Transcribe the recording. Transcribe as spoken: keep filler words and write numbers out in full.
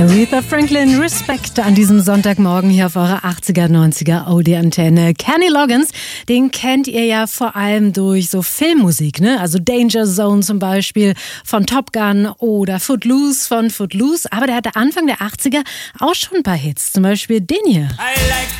Aretha Franklin, Respect an diesem Sonntagmorgen hier auf eurer achtziger, neunziger Audi-Antenne. Kenny Loggins, den kennt ihr ja vor allem durch so Filmmusik, ne? Also Danger Zone zum Beispiel von Top Gun oder Footloose von Footloose. Aber der hatte Anfang der achtziger auch schon ein paar Hits, zum Beispiel den hier.